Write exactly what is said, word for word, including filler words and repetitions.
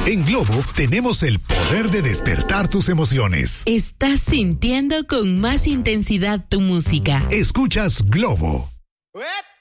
En Globo tenemos el poder de despertar tus emociones. Estás sintiendo con más intensidad tu música. Escuchas Globo. ¡Ep!